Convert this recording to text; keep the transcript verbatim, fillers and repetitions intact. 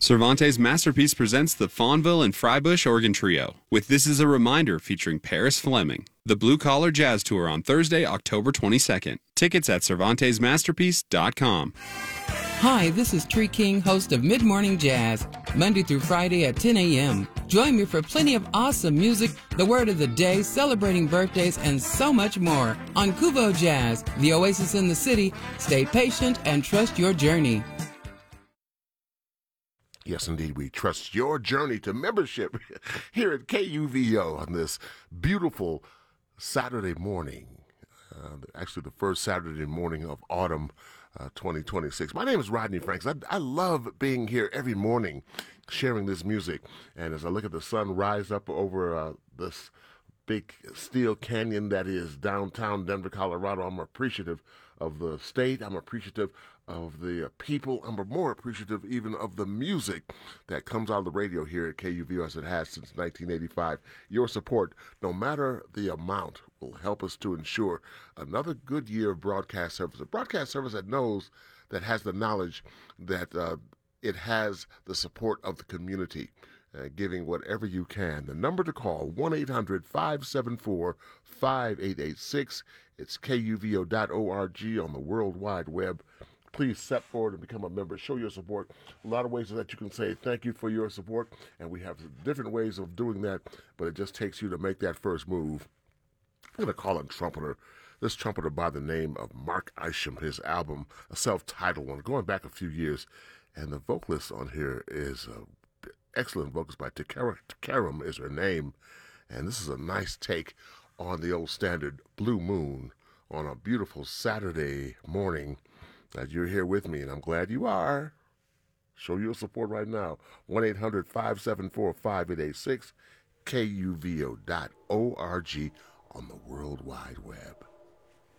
Cervantes Masterpiece presents the Fawnville and Frybush Organ Trio with This Is a Reminder featuring Paris Fleming. The Blue Collar Jazz Tour on Thursday, October twenty-second. Tickets at cervantes masterpiece dot com. Hi, this is Tree King, host of Mid Morning Jazz, Monday through Friday at ten a.m. Join me for plenty of awesome music, the word of the day, celebrating birthdays, and so much more on Kuvo Jazz, the oasis in the city. Stay patient and trust your journey. Yes, indeed, we trust your journey to membership here at K U V O on this beautiful Saturday morning, uh, actually the first Saturday morning of autumn uh, twenty twenty-six. My name is Rodney Franks. I, I love being here every morning sharing this music, and as I look at the sun rise up over uh, this big steel canyon that is downtown Denver, Colorado, I'm appreciative of the state. I'm appreciative of the uh, people. I'm more appreciative even of the music that comes out of the radio here at K U V O as it has since nineteen eighty-five. Your support, no matter the amount, will help us to ensure another good year of broadcast service. A broadcast service that knows, that has the knowledge that uh, it has the support of the community. Uh, giving whatever you can. The number to call, one eight hundred five seven four five eight eight six. It's K U V O dot org on the World Wide Web. Please step forward and become a member. Show your support. A lot of ways that you can say thank you for your support, and we have different ways of doing that, but it just takes you to make that first move. I'm going to call him trumpeter. This trumpeter by the name of Mark Isham, his album, a self-titled one, going back a few years, and the vocalist on here is uh, excellent vocals by Takara Karam is her name, and this is a nice take on the old standard Blue Moon on a beautiful Saturday morning that you're here with me, and I'm glad you are. Show your support right now. one eight hundred five seven four five eight eight six, K U V O dot org on the World Wide Web.